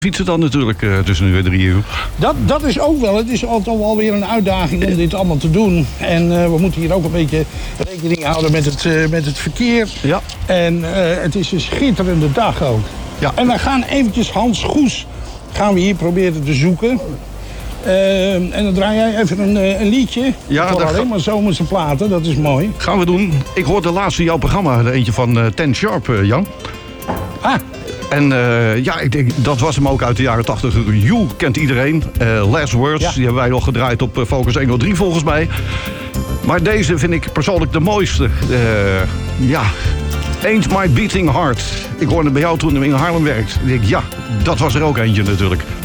fietsen dan natuurlijk tussen nu en 3 uur. Dat is ook wel. Het is altijd wel weer een uitdaging om dit allemaal te doen. En we moeten hier ook een beetje rekening houden met het verkeer. Ja. En het is een schitterende dag ook. Ja. En we gaan eventjes Hans Goes gaan we hier proberen te zoeken. En dan draai jij even een liedje. Ja, voor alleen maar zomerse platen, dat is mooi. Gaan we doen. Ik hoorde laatst in jouw programma eentje van Ten Sharp, Jan. Ah, En ja, ik denk, dat was hem ook uit de jaren 80. You kent iedereen. Last Words, Ja. die hebben wij nog gedraaid op Focus 103 volgens mij. Maar deze vind ik persoonlijk de mooiste. Ja, Ain't My Beating Heart. Ik hoorde bij jou toen in Haarlem werkt. Ik denk, ja, dat was er ook eentje natuurlijk.